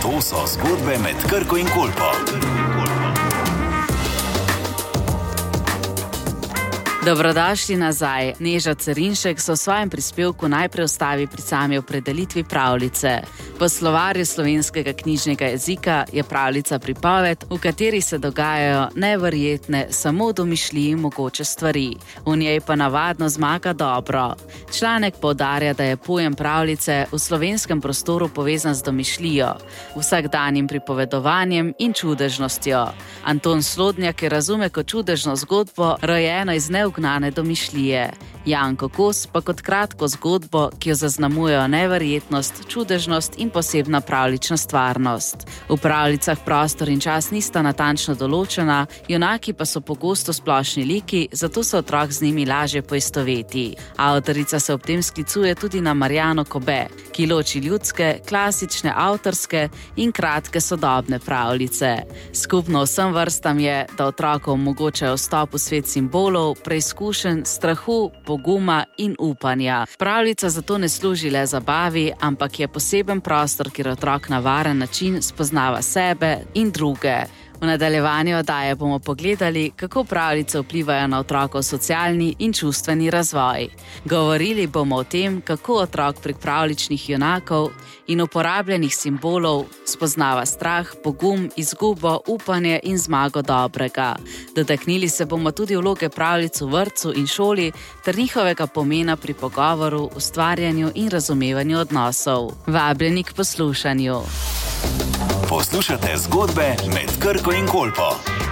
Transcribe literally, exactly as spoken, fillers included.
To so zgodbe med Krko in Kolpo. Dobrodošli nazaj. Neža Cerinšek se v svojem prispevku najprej ustavi pri sami opredelitvi pravljice. Po slovarju slovenskega knjižnega jezika je pravljica pripoved, v kateri se dogajajo neverjetne, samo domišljiji mogoče stvari. V njej pa navadno zmaga dobro. Članek poudarja, da je pojem pravljice v slovenskem prostoru povezan z domišljijo, vsakdanjim pripovedovanjem in čudežnostjo. Anton Slodnjak je razume kot čudežno zgodbo, rojeno iz neugnane domišljije. Janko Kos pa kot kratko zgodbo, ki jo zaznamujejo neverjetnost, čudežnost in posebna pravljična stvarnost. V pravljicah prostor in čas nista natančno določena, junaki pa so pogosto splošni liki, zato se otrok z njimi lažje poistoveti. Avtorica se ob tem sklicuje tudi na Marjano Kobe, ki loči ljudske, klasične, avtorske in kratke sodobne pravljice. Skupno vsem vrstam je, da otrokom omogočajo vstop v svet simbolov, preizkušenj, strahu, poguma in upanja. Pravljica zato ne služi le zabavi, ampak je poseben prostor, kjer otrok na varen način spoznava sebe in druge. V nadaljevanju oddaje bomo pogledali, kako pravljice vplivajo na otrokov socialni in čustveni razvoj. Govorili bomo o tem, kako otrok prek pravljičnih junakov in uporabljenih simbolov spoznava strah, pogum, izgubo, upanje in zmago dobrega. Dotaknili se bomo tudi vloge pravljic v vrtcu in šoli ter njihovega pomena pri pogovoru, ustvarjanju in razumevanju odnosov. Vabljeni k poslušanju. Poslušate zgodbe med Krko in Kolpo.